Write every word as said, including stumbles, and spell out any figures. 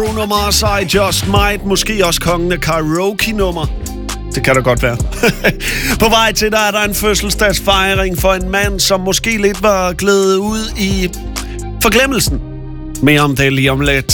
Bruno Mars, I Just Might. Måske også kongen af karaoke-nummer. Det kan da godt være. På vej til, der er der en fødselsdagsfejring for en mand, som måske lidt var glædet ud i forglemmelsen. Mere om det lige om lidt.